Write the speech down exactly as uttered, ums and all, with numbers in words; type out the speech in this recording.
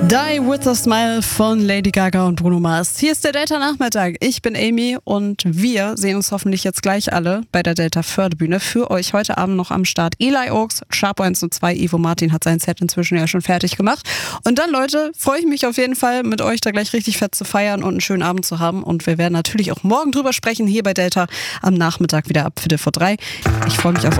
Die with a Smile von Lady Gaga und Bruno Mars. Hier ist der Delta-Nachmittag. Ich bin Amy und wir sehen uns hoffentlich jetzt gleich alle bei der Delta-Förderbühne. Für euch heute Abend noch am Start Eli Oaks, Sharp eins null zwei, Ivo Martin hat sein Set inzwischen ja schon fertig gemacht. Und dann, Leute, freue ich mich auf jeden Fall, mit euch da gleich richtig fett zu feiern und einen schönen Abend zu haben. Und wir werden natürlich auch morgen drüber sprechen, hier bei Delta am Nachmittag wieder ab Viertel vor drei. Ich freue mich auf euch.